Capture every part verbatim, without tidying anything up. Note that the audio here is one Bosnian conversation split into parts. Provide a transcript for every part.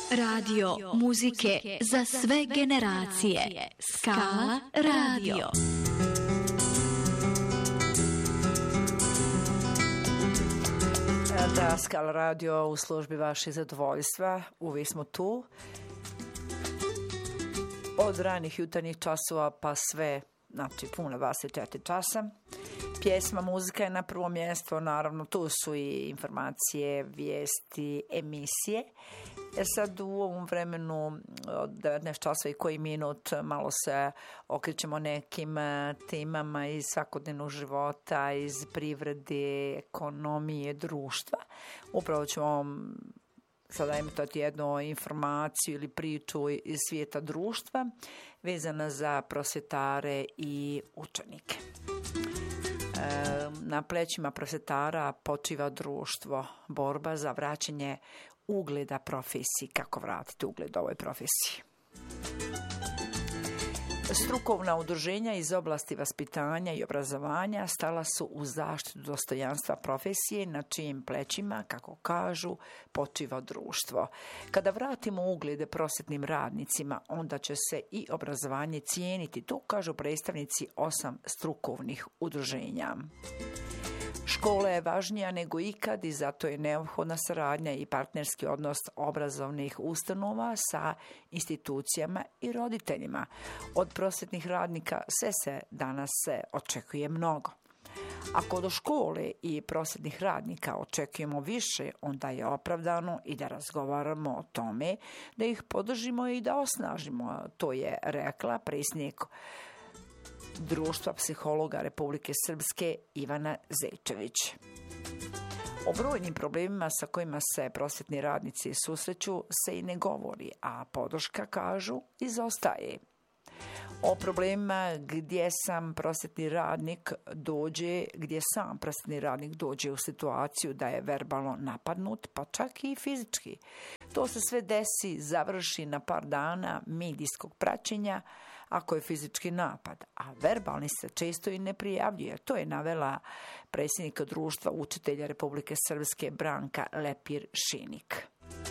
Radio muzike za sve generacije. Skala Radio. Da, Skala Radio u službi vaših zadovoljstva. Uvijek smo tu. Od ranih jutarnjih časova pa sve, znači puno dvadeset četiri časa. Pjesma, muzika je na prvo mjesto, naravno tu su i informacije, vijesti, emisije. E sad u ovom vremenu od devetnaest časova i koji minut malo se okrećemo nekim temama iz svakodnevnog života, iz privrede, ekonomije, društva. Upravo ćemo vam sada emitovati jednu informaciju ili priču iz svijeta društva vezana za prosvjetare i učenike. Na plećima prosvjetara počiva društvo, borba za vraćanje ugleda profesiji. Kako vratiti ugled ovoj profesiji? Strukovna udruženja iz oblasti vaspitanja i obrazovanja stala su u zaštitu dostojanstva profesije na čijim plećima, kako kažu, počiva društvo. Kada vratimo uglede prosvjetnim radnicima, onda će se i obrazovanje cijeniti. To kažu predstavnici osam strukovnih udruženja. Škola je važnija nego ikad i zato je neophodna saradnja i partnerski odnos obrazovnih ustanova sa institucijama i roditeljima. Od prosvjetnih radnika sve se danas se očekuje mnogo. Ako do škole i prosvjetnih radnika očekujemo više, onda je opravdano i da razgovaramo o tome, da ih podržimo i da osnažimo. To je rekla predsjednik Društva psihologa Republike Srpske Ivana Zečević. O brojnim problemima sa kojima se prosvjetni radnici susreću se i ne govori, a podrška, kažu, izostaje. O problemima gdje sam prosvjetni radnik dođe, gdje sam prosvjetni radnik dođe u situaciju da je verbalno napadnut, pa čak i fizički. To se sve desi, završi na par dana medijskog praćenja ako je fizički napad, a verbalni se često i ne prijavljuje. To je navela predsjednika Društva učitelja Republike Srpske Branka Lepir-Šinik.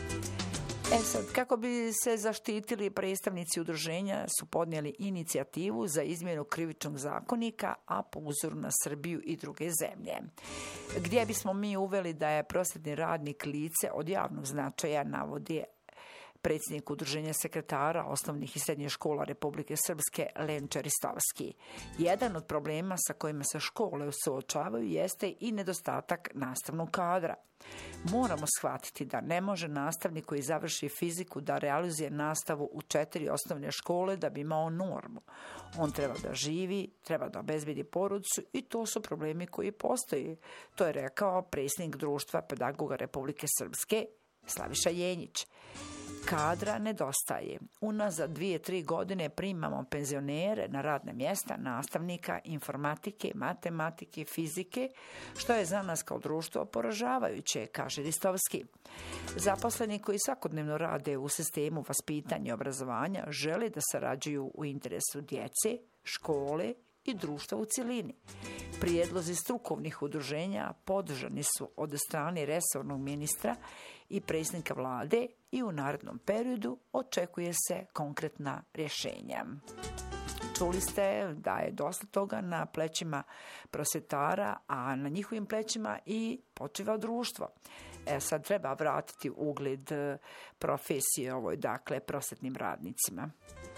E sad, kako bi se zaštitili, predstavnici udruženja su podnijeli inicijativu za izmjenu krivičnog zakonika, a po uzoru na Srbiju i druge zemlje. Gdje bismo mi uveli da je prosvjetni radnik lice od javnog značaja, navodi predsjednik udruženja sekretara osnovnih i srednjih škola Republike Srpske Lenča Ristovski. Jedan od problema sa kojima se škole suočavaju jeste i nedostatak nastavnog kadra. Moramo shvatiti da ne može nastavnik koji završi fiziku da realizuje nastavu u četiri osnovne škole da bi imao normu. On treba da živi, treba da obezbedi porodicu i to su problemi koji postoje. To je rekao predsjednik Društva pedagoga Republike Srpske Slaviša Jenjić. Kadra nedostaje. Unazad dvije, tri godine primamo penzionere na radne mjesta nastavnika informatike, matematike, fizike, što je za nas kao društvo poražavajuće, kaže Ristovski. Zaposleni koji svakodnevno rade u sistemu vaspitanja i obrazovanja žele da sarađuju u interesu djece, škole i društva u cjelini. Prijedlozi strukovnih udruženja podržani su od strane resornog ministra i predsjednika vlade i u narednom periodu očekuje se konkretna rješenja. Čuli ste da je dosta toga na plećima prosvjetara, a na njihovim plećima i počiva društvo. E sad treba vratiti ugled profesije ovoj, dakle, prosvjetnim radnicima.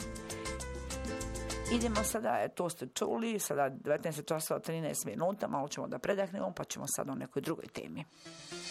Idemo sada, to ste čuli, sada devetnaest časova trinaest minuta, malo ćemo da predahnemo, pa ćemo sad o nekoj drugoj temi.